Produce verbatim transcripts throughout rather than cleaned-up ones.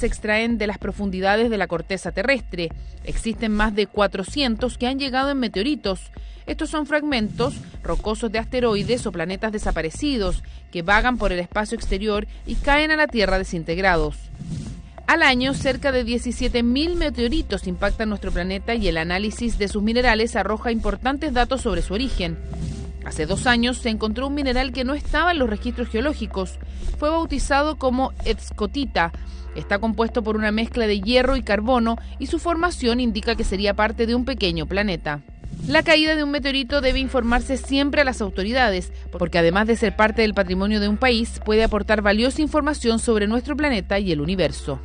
se extraen de las profundidades de la corteza terrestre. Existen más de cuatrocientos que han llegado en meteoritos. Estos son fragmentos rocosos de asteroides o planetas desaparecidos que vagan por el espacio exterior y caen a la Tierra desintegrados. Al año, cerca de diecisiete mil meteoritos impactan nuestro planeta y el análisis de sus minerales arroja importantes datos sobre su origen. Hace dos años se encontró un mineral que no estaba en los registros geológicos. Fue bautizado como escotita. Está compuesto por una mezcla de hierro y carbono y su formación indica que sería parte de un pequeño planeta. La caída de un meteorito debe informarse siempre a las autoridades, porque además de ser parte del patrimonio de un país, puede aportar valiosa información sobre nuestro planeta y el universo.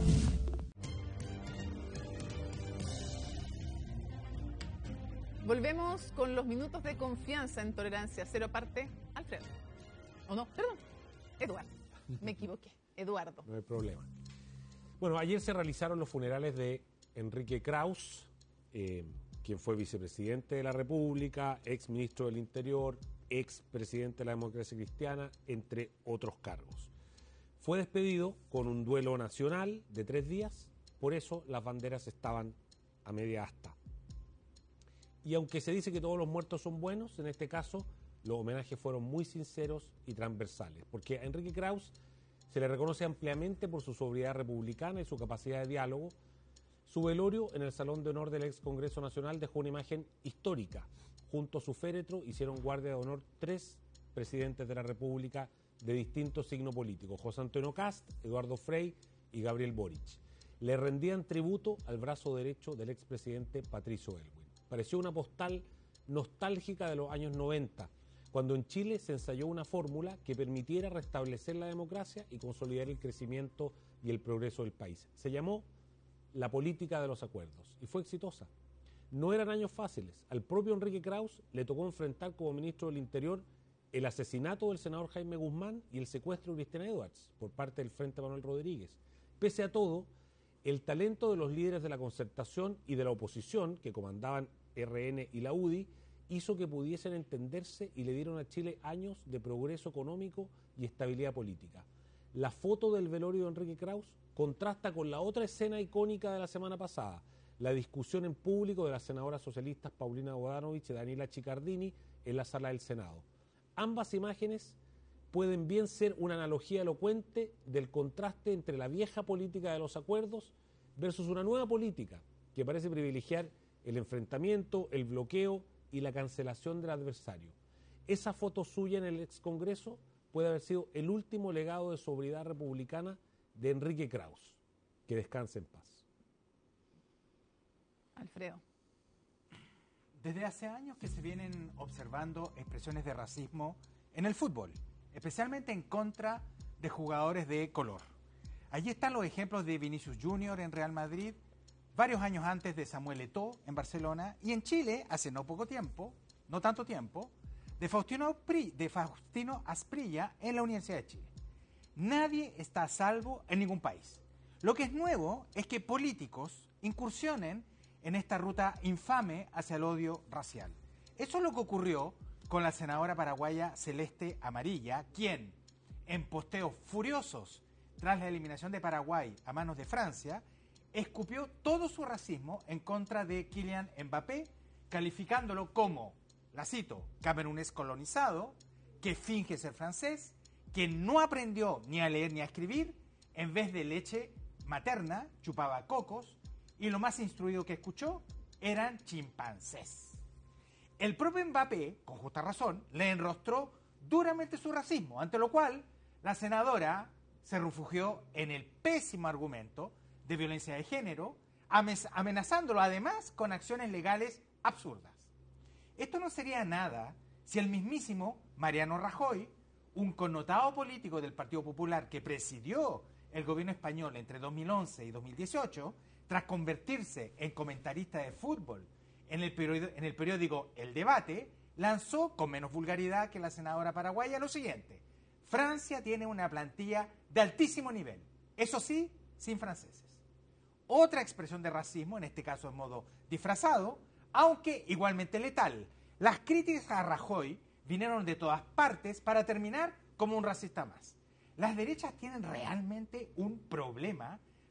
Volvemos con los minutos de confianza en Tolerancia Cero, parte Alfredo. ¿O no? Perdón, Eduardo. Me equivoqué. Eduardo. No hay problema. Bueno, ayer se realizaron los funerales de Enrique Kraus, eh, quien fue vicepresidente de la República, ex ministro del Interior, ex presidente de la Democracia Cristiana, entre otros cargos. Fue despedido con un duelo nacional de tres días, por eso las banderas estaban a media asta. Y aunque se dice que todos los muertos son buenos, en este caso los homenajes fueron muy sinceros y transversales, porque a Enrique Kraus se le reconoce ampliamente por su sobriedad republicana y su capacidad de diálogo. Su velorio en el Salón de Honor del ex Congreso Nacional dejó una imagen histórica. Junto a su féretro hicieron guardia de honor tres presidentes de la República de distinto signo político: José Antonio Kast, Eduardo Frei y Gabriel Boric. Le rendían tributo al brazo derecho del expresidente Patricio Aylwin. Pareció una postal nostálgica de los años noventa, cuando en Chile se ensayó una fórmula que permitiera restablecer la democracia y consolidar el crecimiento y el progreso del país. Se llamó la política de los acuerdos y fue exitosa. No eran años fáciles. Al propio Enrique Kraus le tocó enfrentar como ministro del Interior el asesinato del senador Jaime Guzmán y el secuestro de Cristina Edwards por parte del Frente Manuel Rodríguez. Pese a todo, el talento de los líderes de la concertación y de la oposición, que comandaban R N y la U D I, hizo que pudiesen entenderse y le dieron a Chile años de progreso económico y estabilidad política. La foto del velorio de Enrique Kraus contrasta con la otra escena icónica de la semana pasada, la discusión en público de las senadoras socialistas Paulina Bodanovich y Daniela Chicardini en la sala del Senado. Ambas imágenes pueden bien ser una analogía elocuente del contraste entre la vieja política de los acuerdos versus una nueva política que parece privilegiar el enfrentamiento, el bloqueo y la cancelación del adversario. Esa foto suya en el excongreso puede haber sido el último legado de sobriedad republicana de Enrique Kraus. Que descanse en paz. Alfredo. Desde hace años que se vienen observando expresiones de racismo en el fútbol, especialmente en contra de jugadores de color. Allí están los ejemplos de Vinicius Junior en Real Madrid, varios años antes de Samuel Eto'o en Barcelona, y en Chile, hace no poco tiempo, no tanto tiempo, de Faustino, Pri, de Faustino Asprilla en la Universidad de Chile. Nadie está a salvo en ningún país. Lo que es nuevo es que políticos incursionen en esta ruta infame hacia el odio racial. Eso es lo que ocurrió con la senadora paraguaya Celeste Amarilla, quien, en posteos furiosos tras la eliminación de Paraguay a manos de Francia, escupió todo su racismo en contra de Kylian Mbappé, calificándolo como, la cito, camerunés colonizado, que finge ser francés, que no aprendió ni a leer ni a escribir, en vez de leche materna, chupaba cocos, y lo más instruido que escuchó eran chimpancés. El propio Mbappé, con justa razón, le enrostró duramente su racismo, ante lo cual la senadora se refugió en el pésimo argumento de violencia de género, amenazándolo además con acciones legales absurdas. Esto no sería nada si el mismísimo Mariano Rajoy, un connotado político del Partido Popular que presidió el gobierno español entre dos mil once y dos mil dieciocho, tras convertirse en comentarista de fútbol en el, periódico, en el periódico El Debate, lanzó, con menos vulgaridad que la senadora paraguaya, lo siguiente: Francia tiene una plantilla de altísimo nivel, eso sí, sin franceses. Otra expresión de racismo, en este caso en modo disfrazado, aunque igualmente letal. Las críticas a Rajoy vinieron de todas partes para terminar como un racista más. Las derechas tienen realmente un problema